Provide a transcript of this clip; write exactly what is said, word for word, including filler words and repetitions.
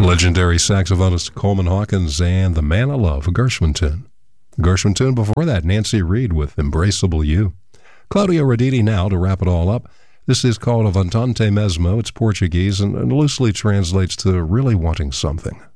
Legendary saxophonist Coleman Hawkins and The Man I Love, a Gershwin tune. Gershwin tune before that, Nancy Reed with Embraceable You. Claudio Roditi now to wrap it all up. This is called Avantante Mesmo. It's Portuguese and, and loosely translates to really wanting something.